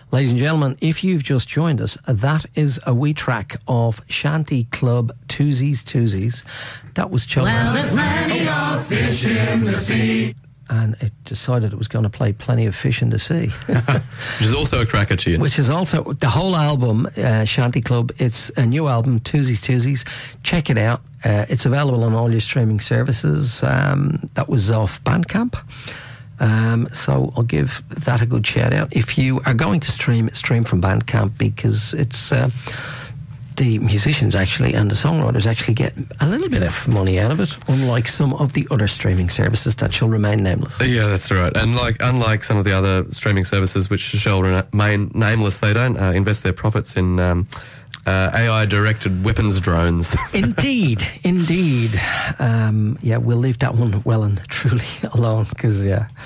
Ladies and gentlemen, if you've just joined us, that is a wee track of Shanty Club Twosies. That was chosen. Well, there's plenty of fish in the sea. And it decided it was going to play Plenty of Fish in the Sea. Which is also a cracker tune. Which is also the whole album, Shanty Club. It's a new album, Twosies. Check it out. It's available on all your streaming services. That was off Bandcamp. So I'll give that a good shout out. If you are going to stream from Bandcamp, because it's the musicians actually and the songwriters actually get a little bit of money out of it, unlike some of the other streaming services that shall remain nameless. Yeah, that's right. And unlike some of the other streaming services which shall remain nameless, they don't invest their profits in AI-directed weapons drones. Indeed. Yeah, we'll leave that one well and truly alone, because,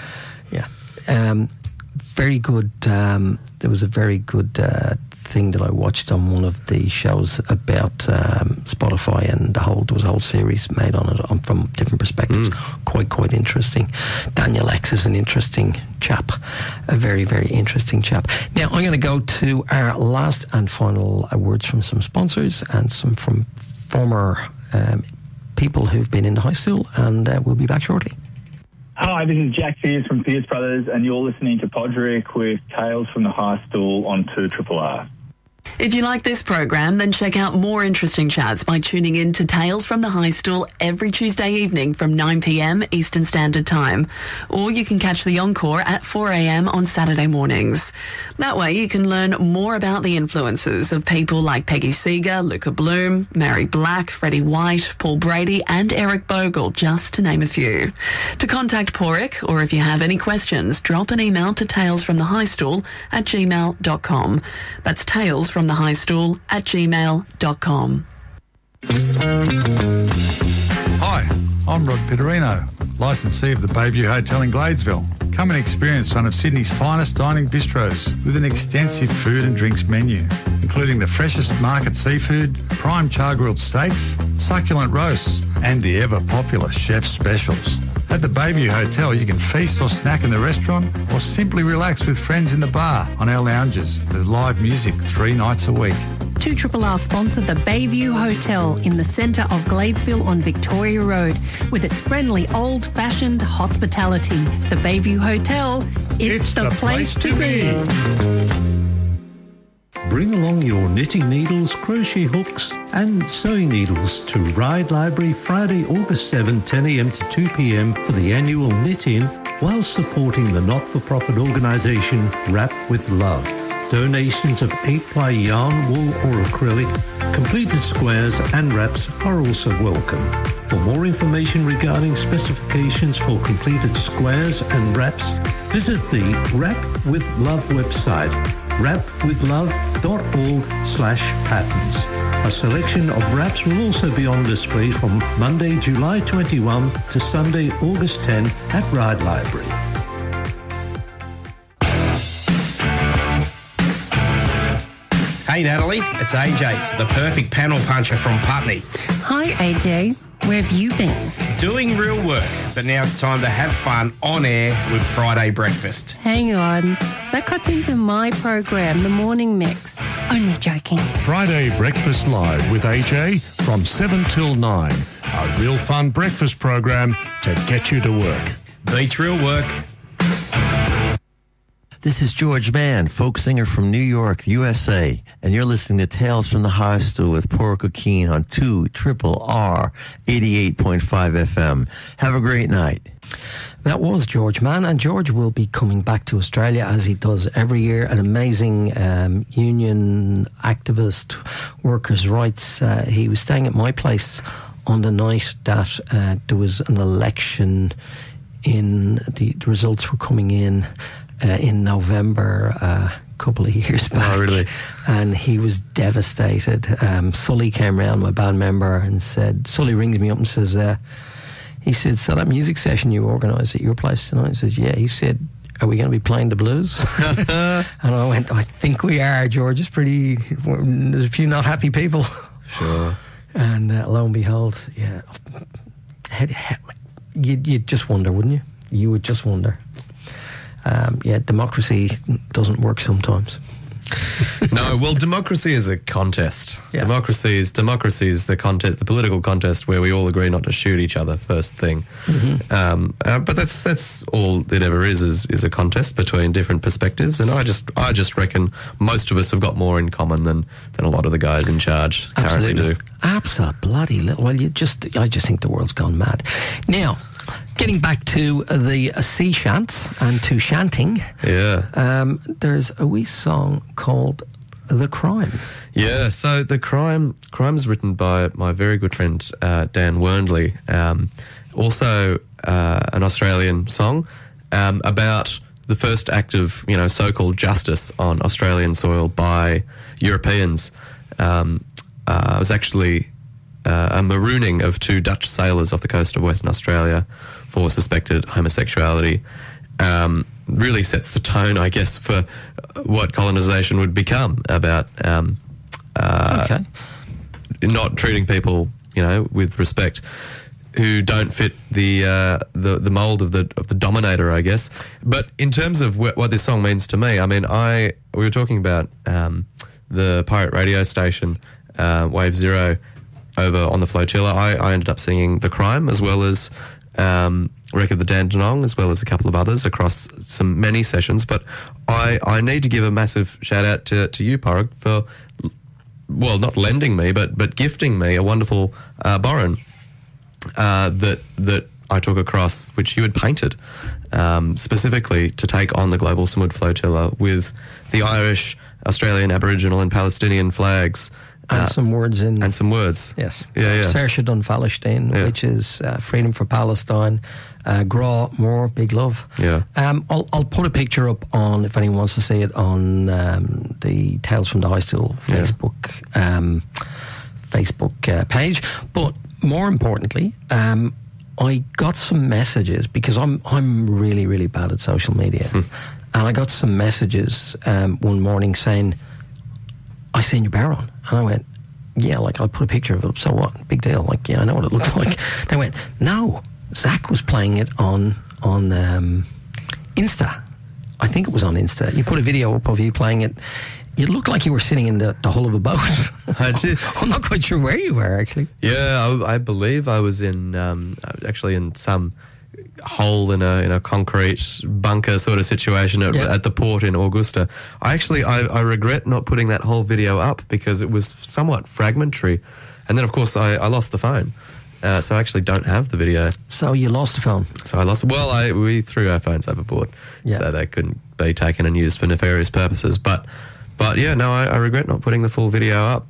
very good. There was a very good thing that I watched on one of the shows about Spotify, and there was a whole series made on it from different perspectives. Quite interesting. Daniel X is an interesting chap, a very, very interesting chap. Now I'm going to go to our last and final words from some sponsors and some from former people who've been in the high school, and we'll be back shortly. Hi, this is Jack Pierce from Pierce Brothers, and you're listening to Podrick with Tales from the High Stool on 2RRR. If you like this program, then check out more interesting chats by tuning in to Tales from the High Stool every Tuesday evening from 9 p.m. Eastern Standard Time. Or you can catch the encore at 4 a.m. on Saturday mornings. That way you can learn more about the influences of people like Peggy Seeger, Luca Bloom, Mary Black, Freddie White, Paul Brady and Eric Bogle, just to name a few. To contact Porrick, or if you have any questions, drop an email to talesfromthehighstool@gmail.com. That's talesfromthehighstool@gmail.com. Hi, I'm Rod Pitterino, licensee of the Bayview Hotel in Gladesville. Come and experience one of Sydney's finest dining bistros with an extensive food and drinks menu, including the freshest market seafood, prime char-grilled steaks, succulent roasts, and the ever-popular chef specials. At the Bayview Hotel, you can feast or snack in the restaurant or simply relax with friends in the bar on our lounges with live music 3 nights a week. 2RRR sponsor the Bayview Hotel in the centre of Gladesville on Victoria Road with its friendly old-fashioned hospitality. The Bayview Hotel, it's the place to be. Bring along your knitting needles, crochet hooks and sewing needles to Ride Library Friday, August 7, 10 a.m. to 2 p.m. for the annual knit-in while supporting the not-for-profit organisation Wrap with Love. Donations of 8-ply yarn, wool or acrylic, completed squares and wraps are also welcome. For more information regarding specifications for completed squares and wraps, visit the Wrap with Love website, wrapwithlove.org/patterns. A selection of wraps will also be on display from Monday, July 21 to Sunday, August 10 at Ride Library. Hey Natalie, it's AJ, the perfect panel puncher from Putney. Hi AJ, where have you been? Doing real work, but now it's time to have fun on air with Friday Breakfast. Hang on, that cuts into my program, The Morning Mix. Only joking. Friday Breakfast Live with AJ from 7 till 9. A real fun breakfast program to get you to work. Beats real work. This is George Mann, folk singer from New York, USA, and you're listening to Tales from the High Stool with Porrick O'Keen on 2RRR 88.5 FM. Have a great night. That was George Mann, and George will be coming back to Australia as he does every year. An amazing union activist, workers' rights. He was staying at my place on the night that there was an election. The results were coming in November a couple of years back. Oh, really? And he was devastated. Sully came round, my band member, and said, Sully rings me up and says, he said, so that music session you organised at your place tonight? I said, yeah. He said, are we going to be playing the blues? And I went, I think we are, George. It's pretty, there's a few not happy people. Sure. And lo and behold, yeah. You'd just wonder, wouldn't you? You would just wonder. democracy doesn't work sometimes. No, well, democracy is a contest. Yeah. Democracy is the contest, the political contest where we all agree not to shoot each other first thing. But that's all it ever is a contest between different perspectives. And I just reckon most of us have got more in common than a lot of the guys in charge currently do. Absolutely. Well, I just think the world's gone mad. Now, getting back to the sea chants and to chanting, there's a wee song called The Crime. Yeah, so The Crime's written by my very good friend Dan Wernley, also an Australian song about the first act of so-called justice on Australian soil by Europeans. It was actually a marooning of 2 Dutch sailors off the coast of Western Australia for suspected homosexuality. Really sets the tone, I guess, for what colonisation would become about not treating people, with respect, who don't fit the mould of the dominator, I guess. But in terms of what this song means to me, I mean, we were talking about the pirate radio station, Wave Zero, over on the Flotilla. I ended up singing The Crime as well as Wreck of the Dandenong, as well as a couple of others across many sessions. But I need to give a massive shout out to you, Porrig, for, well, not lending me, but gifting me a wonderful Boran that I took across, which you had painted specifically to take on the Global Samud Flotilla with the Irish, Australian, Aboriginal and Palestinian flags. And some words in... And some words. Yes. Yeah. Saoirse Dún Phalaistín, which is freedom for Palestine. Gra More, big love. Yeah. I'll put a picture up on, if anyone wants to see it, on the Tales from the High Stool Facebook page. But more importantly, I got some messages, because I'm really, really bad at social media. And I got some messages one morning saying, I seen your Baron. And I went, yeah, I put a picture of it up, so what? Big deal. I know what it looks like. They went, no, Zach was playing it on Insta. I think it was on Insta. You put a video up of you playing it. You looked like you were sitting in the hull of a boat. I did. I'm not quite sure where you were, actually. Yeah, I believe I was in actually in some hole in a concrete bunker sort of situation at the port in Augusta. I regret not putting that whole video up because it was somewhat fragmentary, and then of course I lost the phone, so I actually don't have the video. So you lost the phone? So I lost it. Well, we threw our phones overboard, so they couldn't be taken and used for nefarious purposes. But yeah, no, I regret not putting the full video up.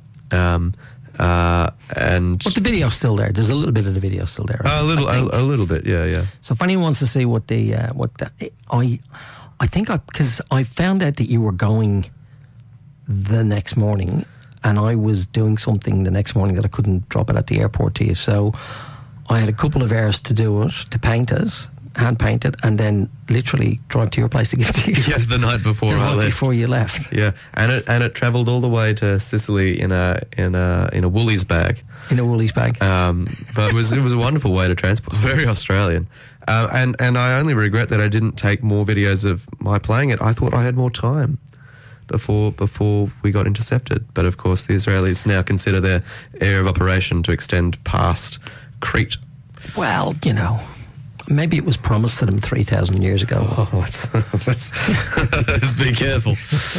But the video's still there. There's a little bit of the video still there. A little bit, yeah. So if anyone wants to see what I think because I found out that you were going the next morning, and I was doing something the next morning that I couldn't drop it at the airport to you. So I had a couple of hours to do it, to paint it, hand paint it, and then literally drive to your place to give it to you. Yeah, the night before I left. Before you left. Yeah, and it travelled all the way to Sicily in a Woolies bag. In a Woolies bag. But it was a wonderful way to transport. It's very Australian. And I only regret that I didn't take more videos of my playing it. I thought I had more time before we got intercepted. But of course, the Israelis now consider their area of operation to extend past Crete. Well, maybe it was promised to them 3,000 years ago. Oh, let's be careful.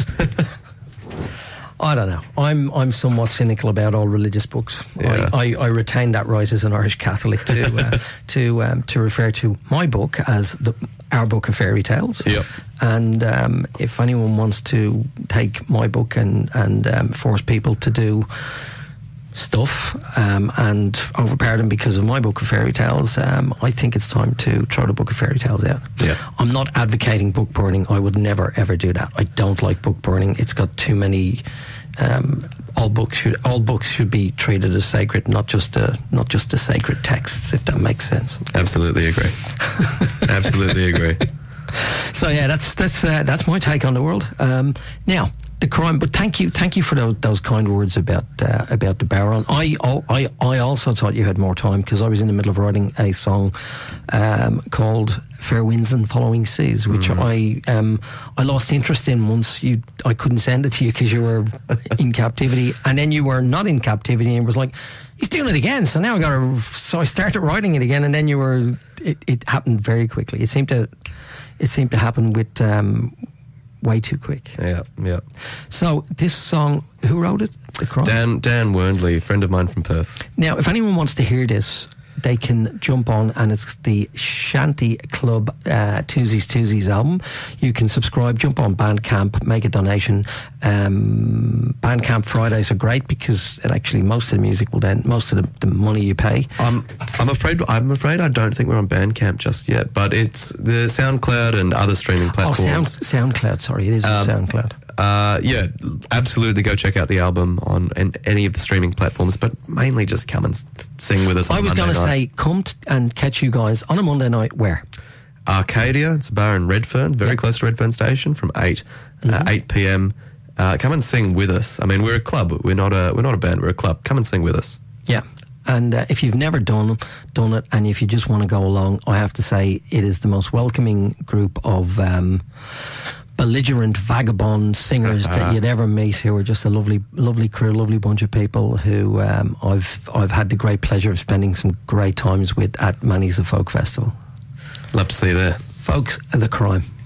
I don't know. I'm somewhat cynical about all religious books. Yeah. I retain that right as an Irish Catholic to refer to my book as our book of fairy tales. Yep. And if anyone wants to take my book and force people to do stuff and overpower them because of my book of fairy tales, I think it's time to throw the book of fairy tales out. Yeah. I'm not advocating book burning. I would never ever do that. I don't like book burning. It's got too many. All books should be treated as sacred, not just the sacred texts, if that makes sense. Absolutely agree. Absolutely agree. So yeah, that's my take on the world. Now, the crime, but thank you for those kind words about the Baron. I also thought you had more time because I was in the middle of writing a song called Fair Winds and Following Seas, which I lost interest in once I couldn't send it to you because you were in captivity, and then you were not in captivity, and it was like, he's doing it again. So now so I started writing it again, and then you were. It happened very quickly. It seemed to happen with way too quick. Yeah. So this song, who wrote it? The Crime? Dan Wernley, friend of mine from Perth. Now, if anyone wants to hear this, they can jump on, and it's the Shanty Club Tuesdays album. You can subscribe, jump on Bandcamp, make a donation. Bandcamp Fridays are great because most of the music will most of the money you pay. I'm afraid I don't think we're on Bandcamp just yet, but it's the SoundCloud and other streaming platforms. SoundCloud, sorry, it is SoundCloud. Yeah, absolutely. Go check out the album on any of the streaming platforms, but mainly just come and sing with us on I was Monday going to night. say, come and catch you guys on a Monday night. Where? Arcadia. It's a bar in Redfern, very close to Redfern Station, from 8 p.m. Come and sing with us. I mean, we're a club. We're not a band. We're a club. Come and sing with us. Yeah. And if you've never done it, and if you just want to go along, I have to say it is the most welcoming group of belligerent vagabond singers that you'd ever meet, who are just a lovely crew, lovely bunch of people who I've had the great pleasure of spending some great times with at Manny's a Folk Festival. Love to see you there. Folks, The Crime.